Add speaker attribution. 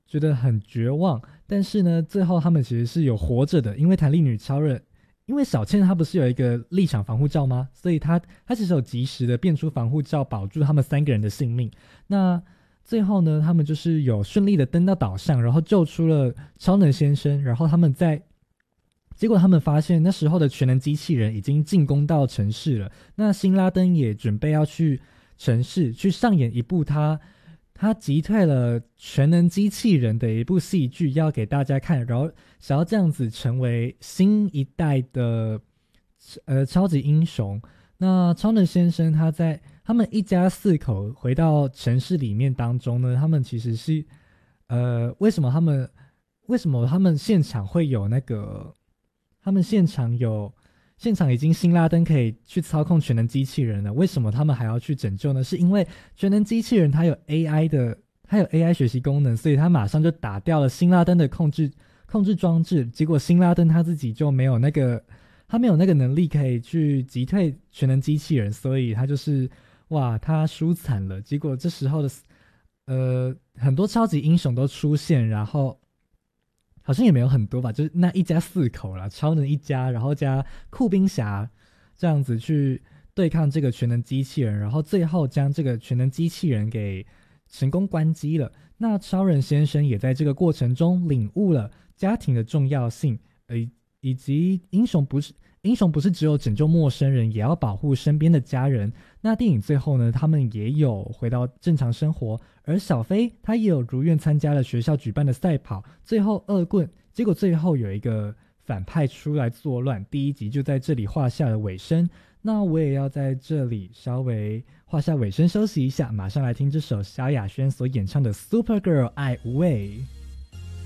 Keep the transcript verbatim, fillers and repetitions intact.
Speaker 1: 觉得很绝望，但是呢，最后他们其实是有活着的，因为弹力女超人，因为小倩她不是有一个立场防护罩吗？所以她她其实有及时的变出防护罩，保住他们三个人的性命。那最后呢，他们就是有顺利的登到岛上，然后救出了超能先生，然后他们在。结果他们发现那时候的全能机器人已经进攻到城市了，那辛拉登也准备要去城市去上演一部他他击退了全能机器人的一部戏剧要给大家看，然后想要这样子成为新一代的呃超级英雄。那超能先生他在他们一家四口回到城市里面当中呢，他们其实是呃为什么他们为什么他们现场会有那个他们现场有现场已经辛拉登可以去操控全能机器人了，为什么他们还要去拯救呢？是因为全能机器人它有 A I 的，它有 A I 学习功能，所以它马上就打掉了辛拉登的控制控制装置。结果辛拉登他自己就没有那个，他没有那个能力可以去击退全能机器人，所以他就是哇，他输惨了。结果这时候的呃很多超级英雄都出现，然后。好像也没有很多吧，就是那一家四口啦，超能一家，然后加酷冰侠这样子去对抗这个全能机器人，然后最后将这个全能机器人给成功关机了。那超人先生也在这个过程中领悟了家庭的重要性，呃，以及英雄不是英雄不是只有拯救陌生人，也要保护身边的家人。那电影最后呢，他们也有回到正常生活，而小飞他也有如愿参加了学校举办的赛跑，最后恶棍，结果最后有一个反派出来作乱，第一集就在这里画下了尾声。那我也要在这里稍微画下尾声休息一下，马上来听这首萧亚轩所演唱的 Supergirl 爱无畏。